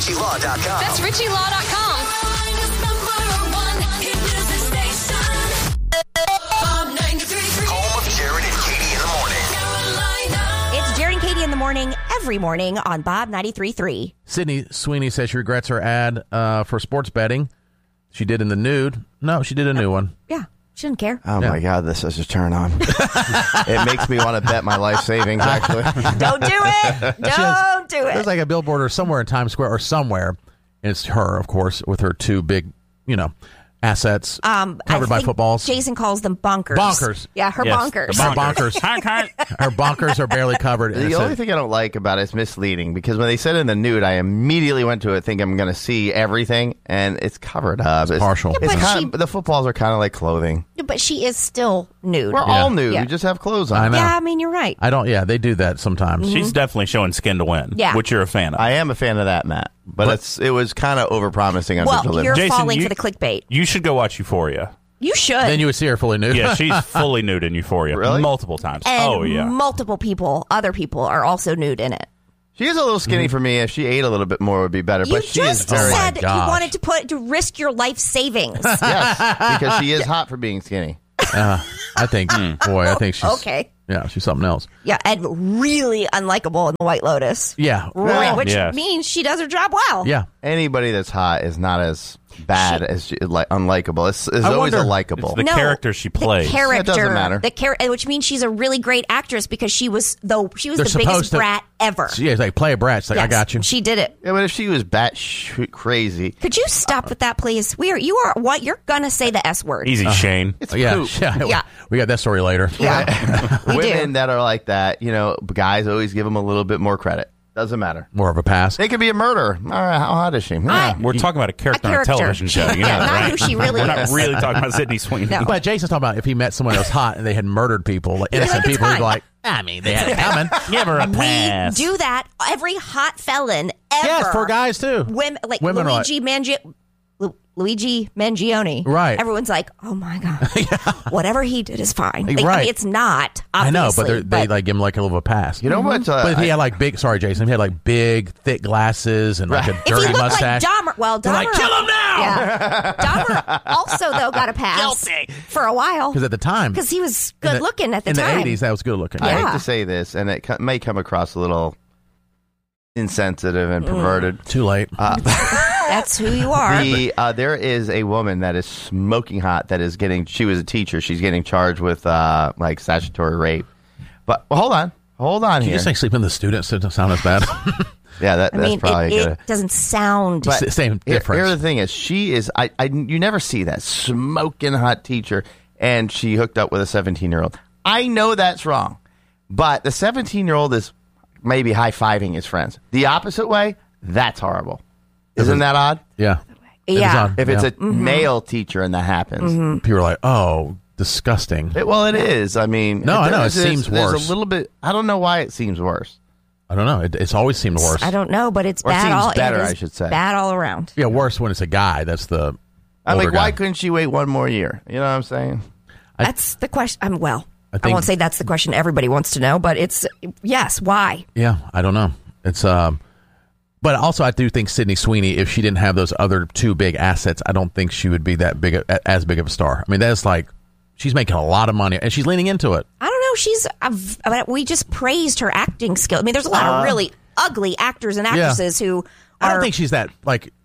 RichieLaw.com. That's RichieLaw.com. Home of Jared and Katie in the morning. It's Jared and Katie in the morning, every morning on Bob 93.3. Sydney Sweeney says she regrets her ad for sports betting. She did in the nude. No, she did a new one. Yeah, she didn't care. Oh, my God, this is a turn on. It makes me want to bet my life savings, actually. Don't do it. Don't do There's it. like a billboard or somewhere in Times Square or somewhere. And it's her, of course, with her two big, assets covered by think footballs. Jason calls them bonkers. Bonkers. Yeah, her Yes, bonkers. the Her bonkers. Her bonkers are barely covered. And The it only said- thing I don't like about it is misleading, because when they said in the nude, I immediately went to it thinking I'm going to see everything, and it's covered up. It's partial. Yeah, It's but the footballs are kind of like clothing. But she is still nude. We're all nude. Yeah. We just have clothes on. I know. Yeah, I mean, you're right. I don't. Yeah, they do that sometimes. She's definitely showing skin to win, Yeah. which you're a fan of. I am a fan of that, Matt. But it was kind of overpromising on the Well, delivery. you're Jason, falling you- for the clickbait. You should go watch Euphoria. You should. Then you would see her fully nude. Yeah, she's fully nude in Euphoria. Really? Multiple times. and Oh, yeah. multiple people, other people, are also nude in it. She is a little skinny for me. If she ate a little bit more, it would be better. You But she is just very said you gosh. wanted to risk your life savings. yes, because she is hot for being skinny. I think. Boy, I think she's Okay. Yeah, she's something else. Yeah, and really unlikable in the White Lotus. Yeah. Which Yes. means she does her job well. Yeah. Anybody that's hot is not as bad as unlikable. It's always wonder- a likable. It's the character she plays. The character, It doesn't matter. which means she's a really great actress because she was They're the biggest supposed to- brat ever. Yeah, it's like play a brat. She's like, I Yes, got you. She did it. Yeah, but if she was crazy, Could you stop with that, please? You're gonna say the S word. Easy, Shane. it's yeah, poop. Yeah. We got that story later. Yeah, we Women do. that are like that, guys always give them a little bit more credit. Doesn't matter. More of a pass. They could be a murderer. All right, how hot is she? Yeah. We're talking about a character on a character. television show. You know Yeah, that, not right? who she really We're not is. really talking about Sydney Sweeney. No. But Jason's talking about if he met someone else hot and they had murdered people, like innocent it's people, he'd be fine. like, I mean, they had it coming. Give her a We pass. do that. Every hot felon ever. Yes, for guys too. Women like Women are Luigi Mangione. Right. Everyone's like, oh my God. Whatever he did is fine. Like, Right. it's not, I know, but obviously, they like give him like a little of a pass. You know what? But if he had like big, sorry, Jason, if he had like big, thick glasses and like a if he dirty looked mustache. like Dahmer, they're like, kill him now! Yeah. Dahmer also, though, got a pass for a while. Because at the time. Because he was good looking at the in time. In the 80s, that was good looking. I Yeah. hate to say this, and it may come across a little insensitive and perverted. Too late. That's who you are. There is a woman that is smoking hot that is she was a teacher. She's getting charged with like statutory rape. But hold on Did you here. just like sleep in the students? It doesn't sound as bad. Yeah, that's probably good. it doesn't sound. But- Same difference. Here's the thing: is she is you never see that smoking hot teacher, and she hooked up with a 17-year-old. I know that's wrong, but the 17-year-old is maybe high-fiving his friends. The opposite way, that's horrible. Isn't that odd? Yeah. It is Yeah. odd. If it's Yeah. a male teacher and that happens. People are like, oh, disgusting. It is. I mean, No, I know. It seems there's worse. a little bit. I don't know why it seems worse. I don't know. It's always seemed worse. I don't know, but it's Or it bad seems all. better, it is I should say. bad all around. Yeah, worse when it's a guy. That's the I'm older like, why guy. couldn't she wait one more year? You know what I'm saying? That's the question. I think- won't say that's the question everybody wants to know, but it's yes. Why? Yeah, I don't know. It's but also I do think Sydney Sweeney, if she didn't have those other two big assets, I don't think she would be that big as big of a star. I mean, that's like she's making a lot of money and she's leaning into it. I don't know. We just praised her acting skill. I mean, there's a lot of really ugly actors and actresses who I are. don't think she's that like.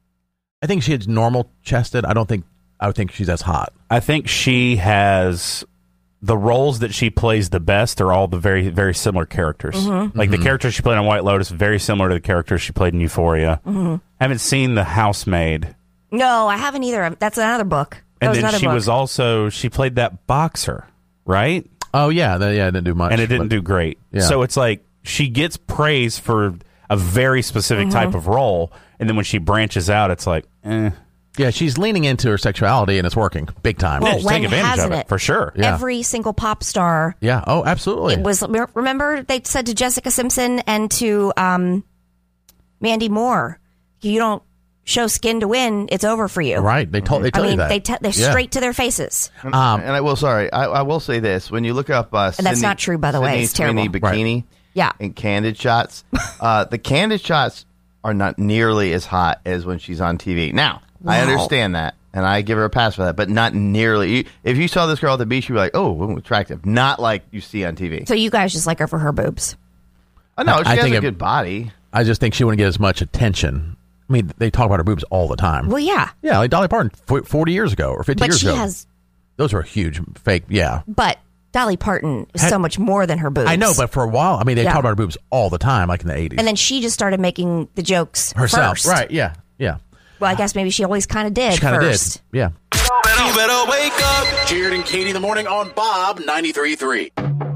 I think she's normal chested. I would think she's as hot. I think she has the roles that she plays the best are all the very, very similar characters. Like the character she played on White Lotus, very similar to the character she played in Euphoria. I haven't seen The Housemaid. No, I haven't either. That's another book. That And was then another she book. was also, she played that boxer, right? Oh yeah, it didn't do much, And it didn't but- do great. Yeah. So it's like she gets praise for a very specific type of role. And then when she branches out, it's like, Yeah, she's leaning into her sexuality and it's working big time. Well, Yeah, just take when advantage of hasn't it, it? for sure. Yeah. Every single pop star. Yeah. Oh, absolutely. It was. Remember, they said to Jessica Simpson and to Mandy Moore, "You don't show skin to win; it's over for you." Right. They tell I you mean, that. they're Yeah. straight to their faces. And I will say this: when you look up, And that's not true, by the way. It's terrible. Bikini, Yeah. and candid shots, the candid shots are not nearly as hot as when she's on TV. Now, I understand that, and I give her a pass for that, but not nearly. If you saw this girl at the beach, you'd be like, oh, attractive. Not like you see on TV. So you guys just like her for her boobs? Oh, no, she I has think a good body. I just think she wouldn't get as much attention. I mean, they talk about her boobs all the time. Well, yeah. Yeah, like Dolly Parton 40 years ago or 50 But years she ago. has... Those were huge, fake, yeah. But Dolly Parton is so much more than her boobs. I know, but for a while, I mean, they Yeah. talked about her boobs all the time, like in the 80s. And then she just started making the jokes herself. first. Right, yeah, yeah. Well, I guess maybe she always kind of did She kind of did, first. yeah. You better wake up. Jared and Katie in the morning on Bob 93.3.